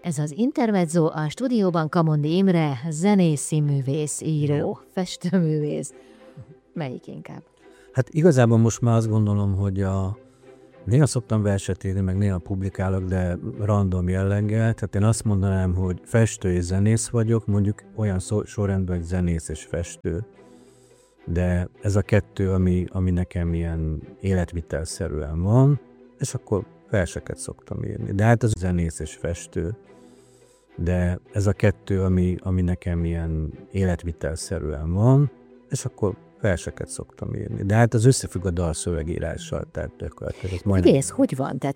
Ez az Intermezzo, a stúdióban Kamondi Imre, zenész, színművész, író, festőművész. Melyik inkább? Hát igazából most már azt gondolom, hogy néha szoktam verset írni, meg néha publikálok, de random jelleggel. Tehát én azt mondanám, hogy festő és zenész vagyok, mondjuk olyan sorrendben, hogy zenész és festő. De ez a kettő, ami nekem ilyen életvitelszerűen van, és akkor verseket szoktam írni. De hát az zenész és festő. De ez a kettő, ami nekem ilyen életvitelszerűen van, és akkor verseket szoktam írni. De hát az összefügg a dalszövegírással, tehát gyakorlatilag. Egész, hogy van? Tehát